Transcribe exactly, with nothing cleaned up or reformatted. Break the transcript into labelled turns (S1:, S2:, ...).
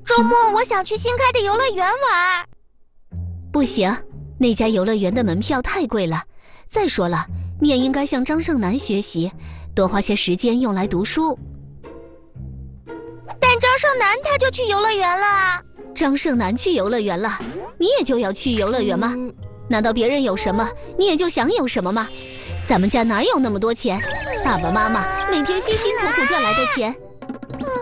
S1: 周末我想去新开的游乐园玩。
S2: 不行，那家游乐园的门票太贵了。再说了，你也应该向张胜男学习，多花些时间用来读书。
S1: 但张胜男他就去游乐园了。
S2: 张胜男去游乐园了，你也就要去游乐园吗？嗯、难道别人有什么，你也就想有什么吗？咱们家哪有那么多钱？爸爸妈妈每天辛辛苦苦赚来的钱。